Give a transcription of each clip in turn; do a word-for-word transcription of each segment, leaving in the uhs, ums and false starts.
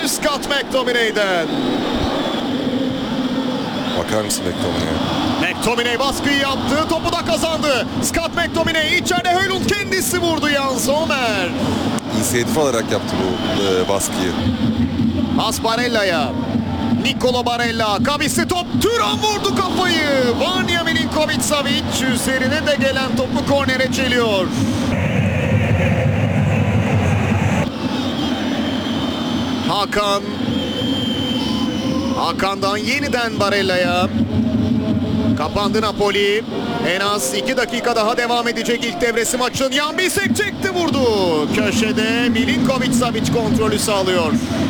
Scott McTominay'den. Bakar mısın McTominay'e? McTominay baskıyı yaptı. Topu da kazandı. Scott McTominay içeride, Højlund kendisi vurdu. Jan Sommer. İnisiyatif alarak yaptı bu e, baskıyı. Pas Barella'ya. Nikola Barella. Kavisli top. Thuram vurdu kafayı. Vanja Milinković-Savić üzerine de gelen topu kornere çeliyor. Hakan. Hakan'dan yeniden Barella'ya. Kapandı Napoli. En az iki dakika daha devam edecek ilk devresi maçın. Jan Bisek çekti, vurdu. Köşede Milinković-Savić kontrolü sağlıyor.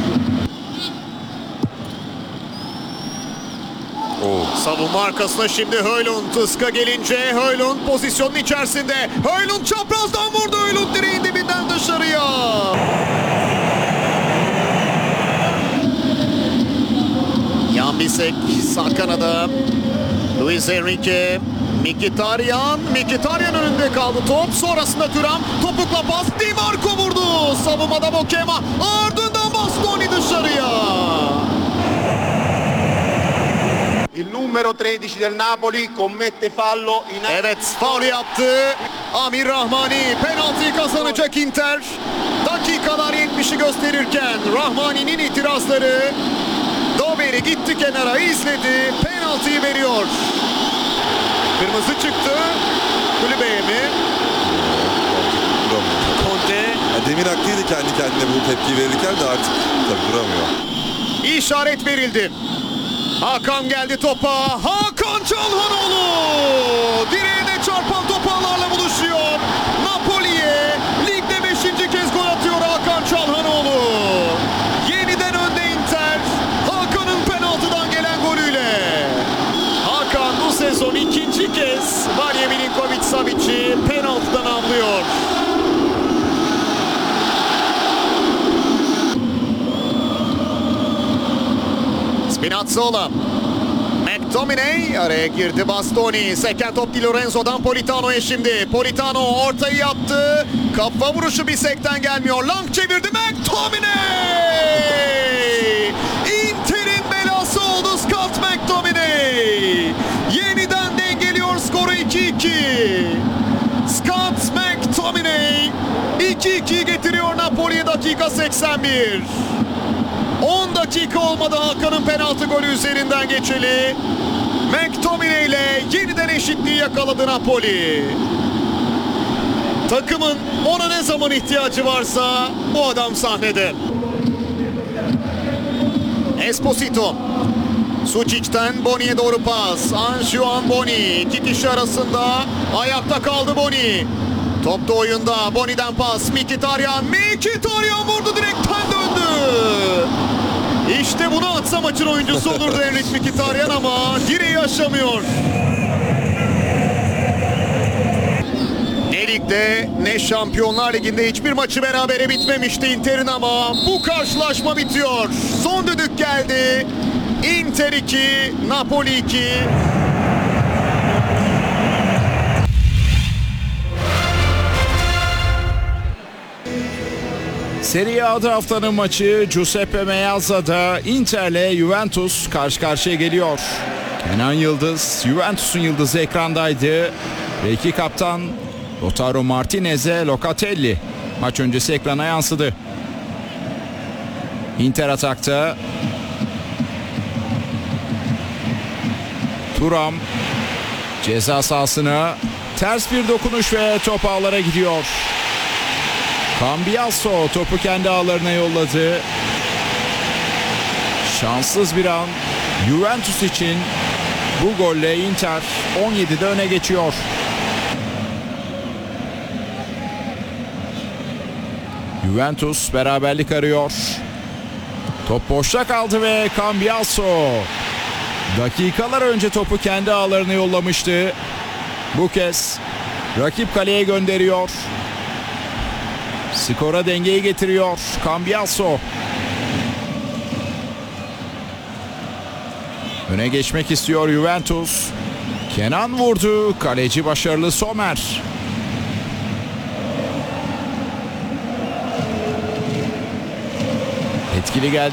Oo. Savunma arkasına şimdi Højlund. Tıska gelince Højlund pozisyonun içerisinde. Højlund çaprazdan vurdu. Højlund direğin dibinden dışarıya. Jan Bisek sağ kanada. Luis Enrique. Mkhitaryan. Mkhitaryan önünde kaldı top. Sonrasında Thuram. Topukla pas. Di Marco vurdu. Savunmada Bokema. Ardından Bastoni dışarıya. Il numero tredici del Napoli commette fallo in... Evet, faul yaptı. Amir Rahmani penaltıyı kazanacak Inter. Dakikalar yetmişi gösterirken Rahmani'nin itirazları. Doberi gitti kenara, izledi. Penaltıyı veriyor. Kırmızı çıktı. Kulübeye mi? Duramıyor. Conte. Ya demin haklıydı kendi kendine bu tepkiyi verirken de artık tabii duramıyor. İşaret verildi. Hakan geldi topa. Hakan Çalhanoğlu. Direğine çarpan top ağlarla buluşuyor. Napoli'ye ligde beşinci kez gol atıyor Hakan Çalhanoğlu. Yeniden önde Inter. Hakan'ın penaltıdan gelen golüyle. Hakan bu sezon ikinci kez Vanja Milinković-Savic'i penaltıdan avlıyor. Spinazzola. McTominay araya girdi, Bastoni. Seken top Di Lorenzo'dan Politano'ya şimdi. Politano ortayı yaptı. Kafa vuruşu Bisek'ten gelmiyor. Lang çevirdi McTominay. Inter'in belası oldu Scott McTominay. Yeniden dengeliyor skoru iki iki. Scott McTominay iki ikiyi getiriyor Napoli'ye dakika seksen bir. on dakika olmadı Hakan'ın penaltı golü üzerinden geçeli. McTominay ile yeniden eşitliği yakaladı Napoli. Takımın ona ne zaman ihtiyacı varsa bu adam sahnede. Esposito. Suçic'ten Boni'ye doğru pas. Anjuan Boni. İki kişi arasında ayakta kaldı Boni. Top da oyunda. Boni'den pas. Mkhitaryan. Mkhitaryan vurdu, direkten döndü. İşte bunu atsa maçın oyuncusu olurdu Henrik Mkhitaryan ama direği aşamıyor. Ne ligde ne Şampiyonlar Ligi'nde hiçbir maçı berabere bitmemişti Inter'in ama bu karşılaşma bitiyor. Son düdük geldi. Inter iki, Napoli iki. Serie A'da haftanın maçı Giuseppe Meazza'da Inter'le Juventus karşı karşıya geliyor. Kenan Yıldız, Juventus'un yıldızı ekrandaydı. Ve iki kaptan Lautaro Martinez'e Locatelli maç öncesi ekrana yansıdı. Inter atakta. Thuram ceza sahasına ters bir dokunuş ve top ağlara gidiyor. Cambiasso topu kendi ağlarına yolladı. Şanssız bir an Juventus için. Bu golle Inter on yedide öne geçiyor. Juventus beraberlik arıyor. Top boşta kaldı ve Cambiasso dakikalar önce topu kendi ağlarına yollamıştı. Bu kez rakip kaleye gönderiyor. Skora dengeyi getiriyor Cambiasso. Öne geçmek istiyor Juventus. Kenan vurdu. Kaleci başarılı Sommer. Etkili geldi.